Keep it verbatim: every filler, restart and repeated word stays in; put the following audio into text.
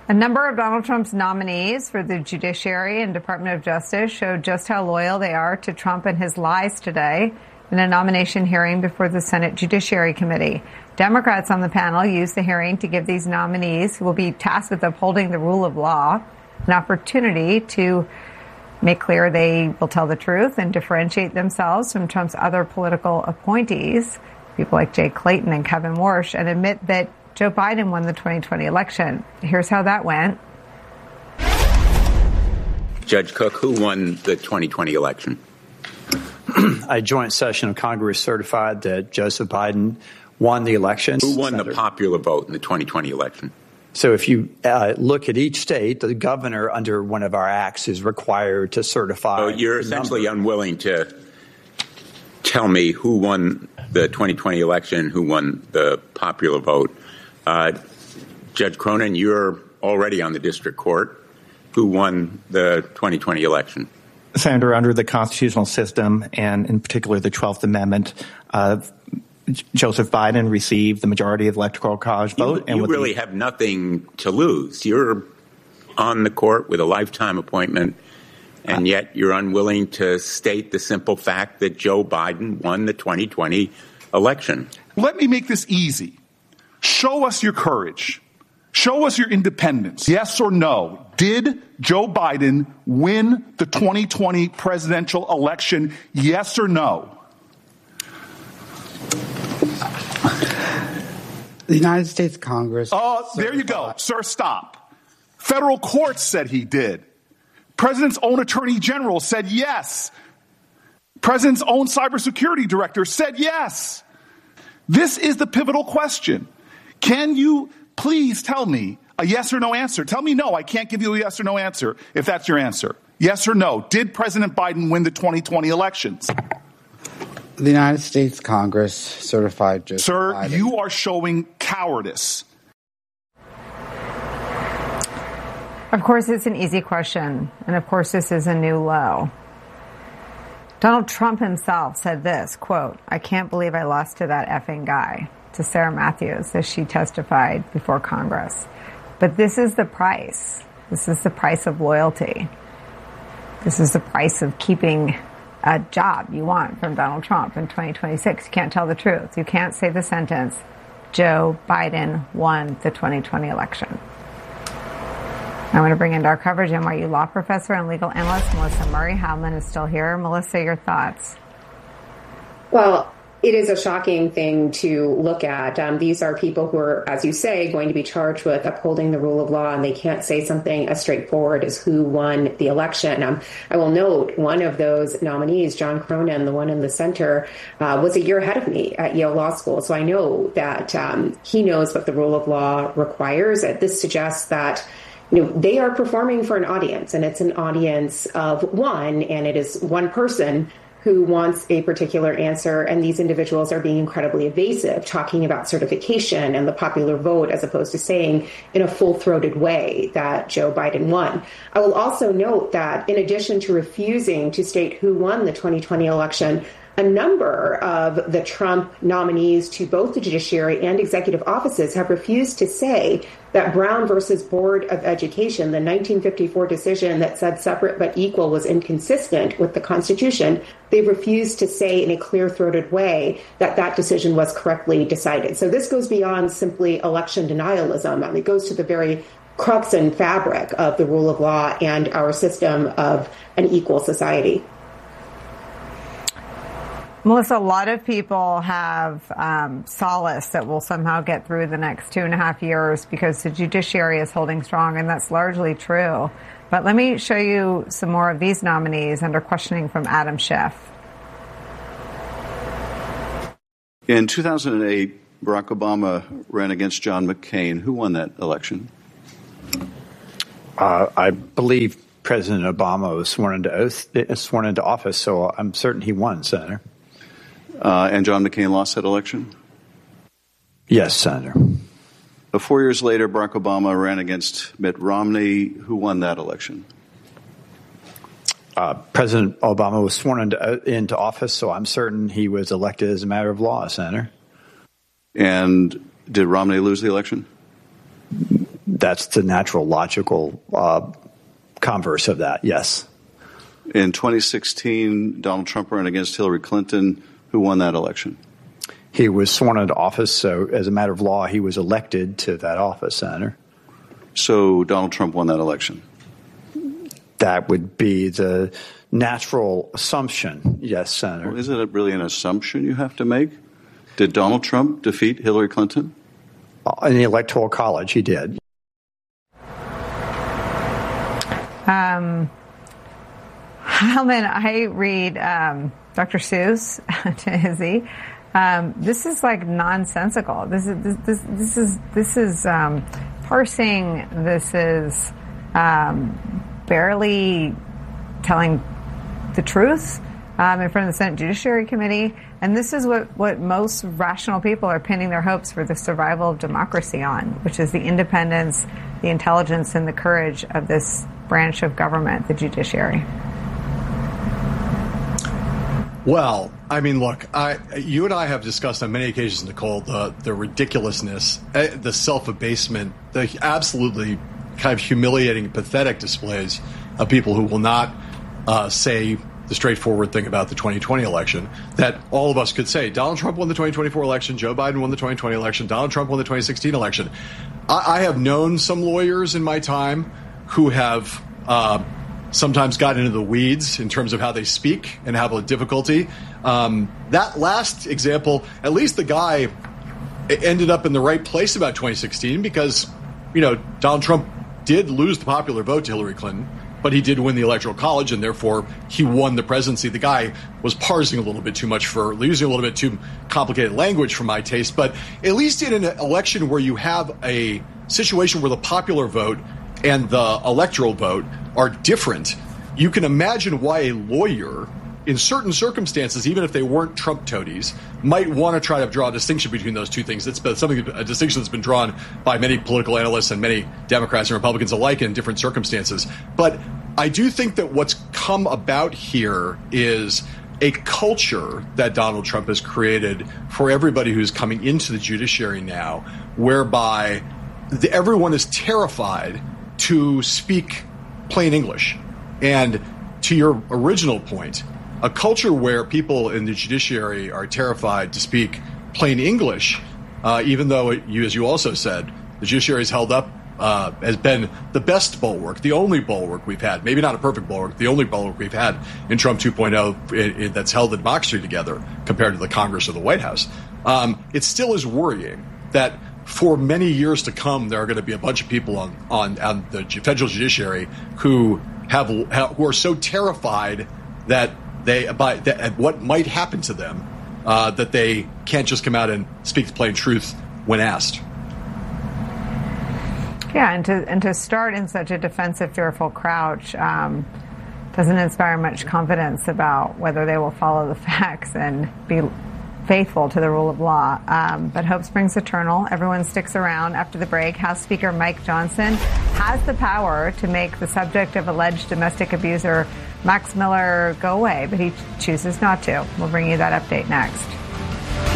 A number of Donald Trump's nominees for the Judiciary and Department of Justice showed just how loyal they are to Trump and his lies today in a nomination hearing before the Senate Judiciary Committee. Democrats on the panel used the hearing to give these nominees, who will be tasked with upholding the rule of law, an opportunity to make clear they will tell the truth and differentiate themselves from Trump's other political appointees, people like Jay Clayton and Kevin Warsh, and admit that Joe Biden won the twenty twenty election. Here's how that went. Judge Cook, who won the twenty twenty election? A joint session of Congress certified that Joseph Biden won the election. Who won Senator. the popular vote in the twenty twenty election? So if you uh, look at each state, the governor under one of our acts is required to certify. So you're essentially number. unwilling to tell me who won the twenty twenty election, who won the popular vote. Uh, Judge Cronin, you're already on the district court. Who won the twenty twenty election? Senator, under the constitutional system, and in particular the twelfth Amendment, uh, Joseph Biden received the majority of the Electoral College vote. You, and you really the, have nothing to lose. You're on the court with a lifetime appointment, and uh, yet you're unwilling to state the simple fact that Joe Biden won the twenty twenty election. Let me make this easy. Show us your courage. Show us your independence. Yes or no? Did Joe Biden win the twenty twenty presidential election? Yes or no? The United States Congress. Oh, there you go. Sir, stop. Federal courts said he did. President's own attorney general said yes. President's own cybersecurity director said yes. This is the pivotal question. Can you please tell me a yes or no answer? Tell me no. I can't give you a yes or no answer if that's your answer. Yes or no. Did President Biden win the twenty twenty elections? The United States Congress certified Joseph Sir, Biden. you are showing cowardice. Of course, it's an easy question. And of course, this is a new low. Donald Trump himself said this, quote, "I can't believe I lost to that effing guy," to Sarah Matthews as she testified before Congress. But this is the price. This is the price of loyalty. This is the price of keeping a job you want from Donald Trump in twenty twenty-six. You can't tell the truth. You can't say the sentence, Joe Biden won the twenty twenty election. I want to bring into our coverage N Y U law professor and legal analyst Melissa Murray. Heilman is still here. Melissa, your thoughts? Well, it is a shocking thing to look at. Um, these are people who are, as you say, going to be charged with upholding the rule of law, and they can't say something as straightforward as who won the election. Um, I will note one of those nominees, John Cronin, the one in the center, uh, was a year ahead of me at Yale Law School. So I know that um, he knows what the rule of law requires. Uh, this suggests that you know, they are performing for an audience, and it's an audience of one, and it is one person who wants a particular answer, and these individuals are being incredibly evasive, talking about certification and the popular vote, as opposed to saying in a full-throated way that Joe Biden won. I will also note that in addition to refusing to state who won the twenty twenty election, a number of the Trump nominees to both the judiciary and executive offices have refused to say that Brown versus Board of Education, the nineteen fifty-four decision that said separate but equal was inconsistent with the Constitution, they refused to say in a clear-throated way that that decision was correctly decided. So this goes beyond simply election denialism. I mean, it goes to the very crux and fabric of the rule of law and our system of an equal society. Melissa, a lot of people have um, solace that we'll somehow get through the next two and a half years because the judiciary is holding strong, and that's largely true. But let me show you some more of these nominees under questioning from Adam Schiff. In two thousand eight, Barack Obama ran against John McCain. Who won that election? Uh, I believe President Obama was sworn into oath, sworn into office, so I'm certain he won, Senator. Uh, and John McCain lost that election? Yes, Senator. Uh, four years later, Barack Obama ran against Mitt Romney. Who won that election? Uh, President Obama was sworn into, into office, so I'm certain he was elected as a matter of law, Senator. And did Romney lose the election? that's the natural, logical uh, converse of that, yes. In twenty sixteen, Donald Trump ran against Hillary Clinton. Who won that election? He was sworn into office, so as a matter of law, he was elected to that office, Senator. So Donald Trump won that election? That would be the natural assumption, yes, Senator. Well, isn't it really an assumption you have to make? Did Donald Trump defeat Hillary Clinton? In the Electoral College, he did. Um, Heilman, I read um, Doctor Seuss to Izzy. Um, this is like nonsensical. This is this this, this is this is um, parsing. This is um, barely telling the truth um, in front of the Senate Judiciary Committee. And this is what, what most rational people are pinning their hopes for the survival of democracy on, which is the independence, the intelligence, and the courage of this branch of government, the judiciary. Well, I mean, look, I, you and I have discussed on many occasions, Nicole, the, the ridiculousness, the self-abasement, the absolutely kind of humiliating, pathetic displays of people who will not uh, say the straightforward thing about the twenty twenty election that all of us could say. Donald Trump won the twenty twenty-four election. Joe Biden won the twenty twenty election. Donald Trump won the twenty sixteen election. I, I have known some lawyers in my time who have uh, sometimes gotten into the weeds in terms of how they speak and have a difficulty. Um, that last example, at least the guy ended up in the right place about twenty sixteen because, you know, Donald Trump did lose the popular vote to Hillary Clinton, but he did win the Electoral College, and therefore he won the presidency. The guy was parsing a little bit too much for, using a little bit too complicated language for my taste. But at least in an election where you have a situation where the popular vote and the electoral vote are different, you can imagine why a lawyer, in certain circumstances, even if they weren't Trump toadies, might want to try to draw a distinction between those two things. It's been something, a distinction that's been drawn by many political analysts and many Democrats and Republicans alike in different circumstances. But I do think that what's come about here is a culture that Donald Trump has created for everybody who's coming into the judiciary now, whereby the, everyone is terrified to speak plain English. And to your original point, a culture where people in the judiciary are terrified to speak plain English, uh, even though, it, you, as you also said, the judiciary is held up, uh, has been the best bulwark, the only bulwark we've had, maybe not a perfect bulwark, the only bulwark we've had in Trump two point oh it, it, that's held the democracy together compared to the Congress or the White House. Um, it still is worrying that for many years to come, there are going to be a bunch of people on, on, on the federal judiciary who have who are so terrified that they by that what might happen to them uh, that they can't just come out and speak the plain truth when asked. Yeah, and to and to start in such a defensive, fearful crouch um, doesn't inspire much confidence about whether they will follow the facts and be faithful to the rule of law. Um, but hope springs eternal. Everyone sticks around after the break. House Speaker Mike Johnson has the power to make the subject of alleged domestic abuser Max Miller go away, but he chooses not to. We'll bring you that update next.